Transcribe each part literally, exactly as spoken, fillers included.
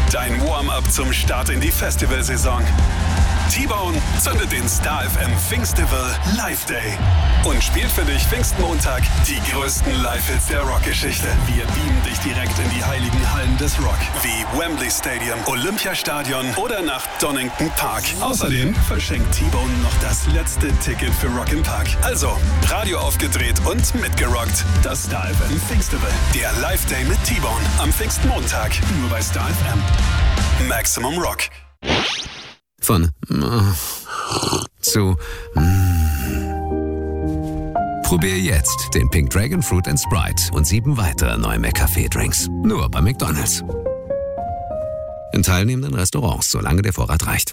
Dein Warm-up zum Start in die Festivalsaison. T-Bone zündet den Star F M Pfingstival Live Day und spielt für dich Pfingstmontag die größten Live-Hits der Rockgeschichte. Wir beamen dich direkt in die heiligen Hallen des Rock, wie Wembley Stadium, Olympiastadion oder nach Donington Park. Außerdem verschenkt T-Bone noch das letzte Ticket für Rock im Park. Also, Radio aufgedreht und mitgerockt. Das Star F M Pfingstival. Der Live Day mit T-Bone am Pfingstmontag. Nur bei Star F M. Maximum Rock. Von mm, zu mm. Probier jetzt den Pink Dragon Fruit and Sprite und sieben weitere neue McCafé-Drinks. Nur bei McDonald's. In teilnehmenden Restaurants, solange der Vorrat reicht.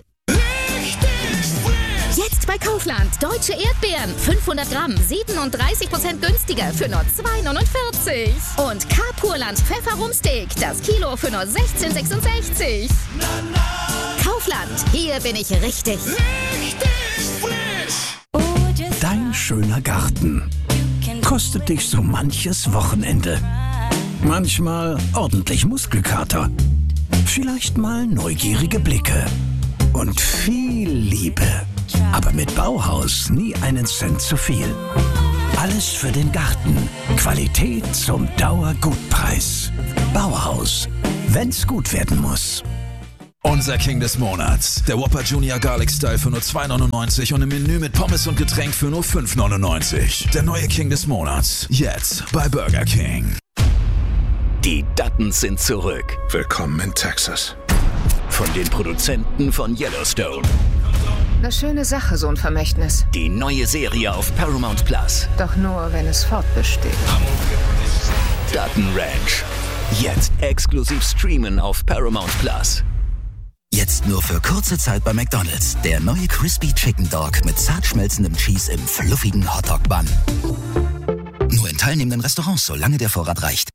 Jetzt bei Kaufland. Deutsche Erdbeeren. fünfhundert Gramm. siebenunddreißig Prozent günstiger für nur zwei neunundvierzig. Und K-Purland Pfefferumsteak. Das Kilo für nur sechzehn sechsundsechzig. Kaufland. Hier bin ich richtig. Richtig frisch. Dein schöner Garten kostet dich so manches Wochenende. Manchmal ordentlich Muskelkater. Vielleicht mal neugierige Blicke. Und viel Liebe. Aber mit Bauhaus nie einen Cent zu viel. Alles für den Garten. Qualität zum Dauergutpreis. Bauhaus. Wenn's gut werden muss. Unser King des Monats. Der Whopper Junior Garlic Style für nur zwei neunundneunzig und im Menü mit Pommes und Getränk für nur fünf neunundneunzig. Der neue King des Monats. Jetzt bei Burger King. Die Duttons sind zurück. Willkommen in Texas. Von den Produzenten von Yellowstone. Eine schöne Sache, so ein Vermächtnis. Die neue Serie auf Paramount Plus. Doch nur, wenn es fortbesteht. Dutton Ranch. Jetzt exklusiv streamen auf Paramount Plus. Jetzt nur für kurze Zeit bei McDonald's. Der neue Crispy Chicken Dog mit zart schmelzendem Cheese im fluffigen Hotdog-Bun. Nur in teilnehmenden Restaurants, solange der Vorrat reicht.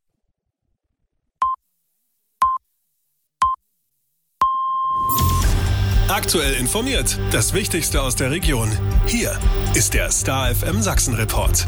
Aktuell informiert. Das Wichtigste aus der Region. Hier ist der Star F M Sachsen Report.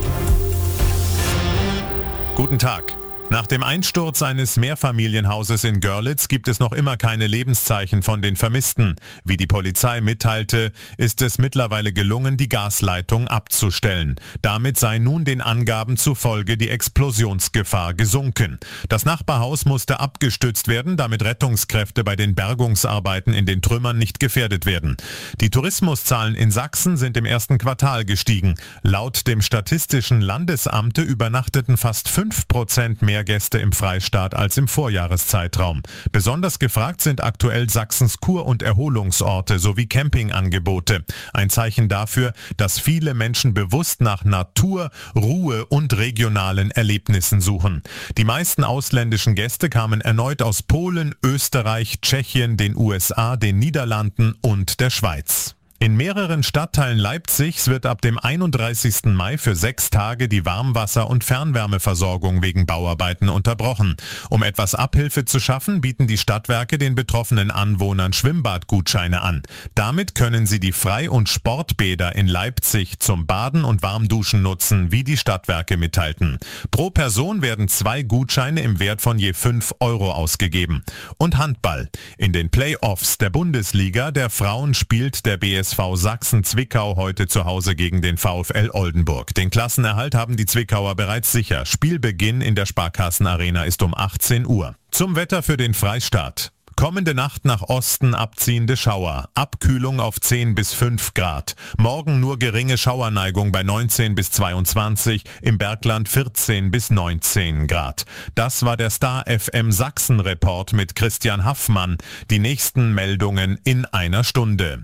Guten Tag. Nach dem Einsturz eines Mehrfamilienhauses in Görlitz gibt es noch immer keine Lebenszeichen von den Vermissten. Wie die Polizei mitteilte, ist es mittlerweile gelungen, die Gasleitung abzustellen. Damit sei nun den Angaben zufolge die Explosionsgefahr gesunken. Das Nachbarhaus musste abgestützt werden, damit Rettungskräfte bei den Bergungsarbeiten in den Trümmern nicht gefährdet werden. Die Tourismuszahlen in Sachsen sind im ersten Quartal gestiegen. Laut dem Statistischen Landesamte übernachteten fast fünf Prozent mehr Gäste im Freistaat als im Vorjahreszeitraum. Besonders gefragt sind aktuell Sachsens Kur- und Erholungsorte sowie Campingangebote. Ein Zeichen dafür, dass viele Menschen bewusst nach Natur, Ruhe und regionalen Erlebnissen suchen. Die meisten ausländischen Gäste kamen erneut aus Polen, Österreich, Tschechien, den U S A, den Niederlanden und der Schweiz. In mehreren Stadtteilen Leipzigs wird ab dem einunddreißigsten Mai für sechs Tage die Warmwasser- und Fernwärmeversorgung wegen Bauarbeiten unterbrochen. Um etwas Abhilfe zu schaffen, bieten die Stadtwerke den betroffenen Anwohnern Schwimmbadgutscheine an. Damit können sie die Frei- und Sportbäder in Leipzig zum Baden und Warmduschen nutzen, wie die Stadtwerke mitteilten. Pro Person werden zwei Gutscheine im Wert von je fünf Euro ausgegeben. Und Handball. In den Playoffs der Bundesliga der Frauen spielt der B S V Sachsen-Zwickau heute zu Hause gegen den VfL Oldenburg. Den Klassenerhalt haben die Zwickauer bereits sicher. Spielbeginn in der Sparkassenarena ist um achtzehn Uhr. Zum Wetter für den Freistaat. Kommende Nacht nach Osten abziehende Schauer. Abkühlung auf zehn bis fünf Grad. Morgen nur geringe Schauerneigung bei neunzehn bis zweiundzwanzig, im Bergland vierzehn bis neunzehn Grad. Das war der Star F M Sachsen Report mit Christian Haffmann. Die nächsten Meldungen in einer Stunde.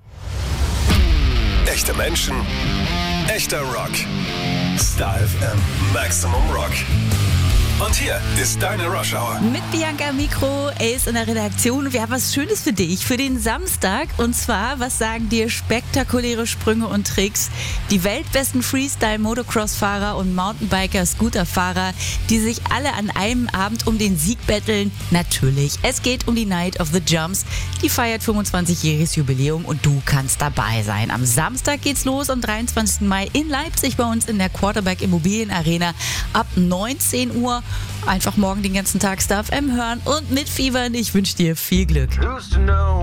Echte Menschen, echter Rock. Star F M Maximum Rock. Und hier ist deine Rush Hour. Mit Bianca Mikro, Ace in der Redaktion. Wir haben was Schönes für dich, für den Samstag. Und zwar, was sagen dir spektakuläre Sprünge und Tricks? Die weltbesten Freestyle-Motocross-Fahrer und Mountainbiker-Scooter-Fahrer, die sich alle an einem Abend um den Sieg betteln. Natürlich, es geht um die Night of the Jumps. Die feiert fünfundzwanzigjähriges Jubiläum und du kannst dabei sein. Am Samstag geht's los, am dreiundzwanzigsten Mai in Leipzig bei uns in der Quarterback Immobilien Arena ab neunzehn Uhr. Einfach morgen den ganzen Tag Star F M hören und mitfiebern. Ich wünsche dir viel Glück.